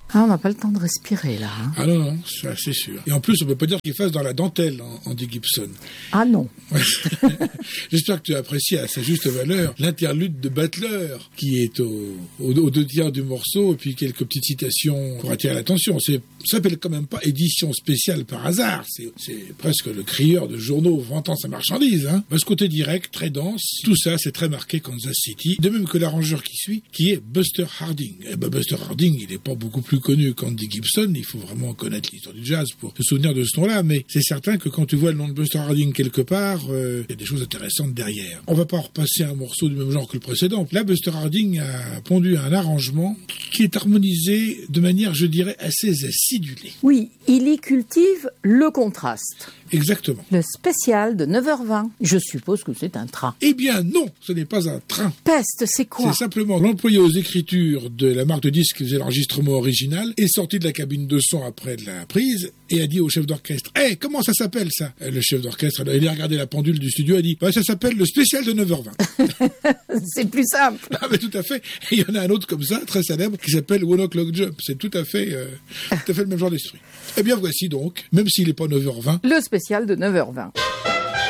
Ah, on n'a pas le temps de respirer, là. Hein. Ah non, ça c'est sûr. Et en plus, on peut pas dire qu'il fasse dans la dentelle, Andy Gibson. Ah non. J'espère que tu apprécies à sa juste valeur l'interlude de Butler, qui est aux deux tiers du morceau, et puis quelques petites citations pour attirer l'attention. Ça s'appelle quand même pas édition spéciale par hasard. C'est presque le crieur de journaux vantant sa marchandise. Hein. Ce côté direct, très dense, tout ça, c'est très marqué Kansas City. De même que l'arrangeur qui suit, qui est Buster Harding. Eh ben, Buster Harding, il n'est pas beaucoup plus connu qu'Andy Gibson. Il faut vraiment connaître l'histoire du jazz pour se souvenir de ce nom-là. Mais c'est certain que quand tu vois le nom de Buster Harding quelque part, il y a des choses intéressantes derrière. On va pas repasser un morceau du même genre que le précédent. Là, Buster Harding a pondu un arrangement qui est harmonisé de manière, je dirais, assez acidulée. Oui, il y cultive le contraste. Exactement. Le spécial de 9h20. Je suppose que c'est un train. Eh bien non, ce n'est pas un train. Peste, c'est quoi? C'est simplement l'employé aux écritures de la marque de disques qui faisait l'enregistrement original est sorti de la cabine de son après de la prise et a dit au chef d'orchestre: « Hey, comment ça s'appelle ça ?» Le chef d'orchestre, il a regardé la pendule du studio et a dit: « Ça s'appelle le spécial de 9h20. » C'est plus simple. Ah mais tout à fait. Et il y en a un autre comme ça, très célèbre, qui s'appelle One O'Clock Jump. C'est tout à fait le même genre d'esprit. Eh bien voici donc, même s'il n'est pas 9h20, le spécial de 9h20.